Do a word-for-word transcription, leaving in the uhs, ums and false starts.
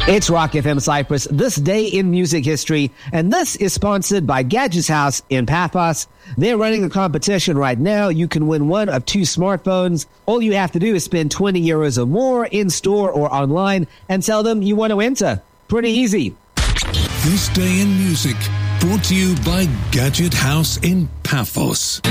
It's Rock F M Cyprus, this day in music history, and this is sponsored by Gadgets House in Paphos. They're running a competition right now. You can win one of two smartphones. All you have to do is spend twenty euros or more in store or online and tell them you want to enter. Pretty easy. This Day in Music, brought to you by Gadget House in Paphos.